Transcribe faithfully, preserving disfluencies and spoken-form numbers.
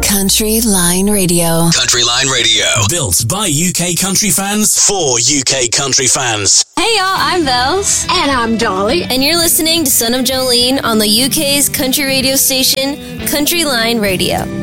Country Line Radio. Country Line Radio. Built by U K country fans for U K country fans. Hey y'all, I'm Bells. And I'm Dolly. And you're listening to Son of Jolene on the U K's country radio station, Country Line Radio.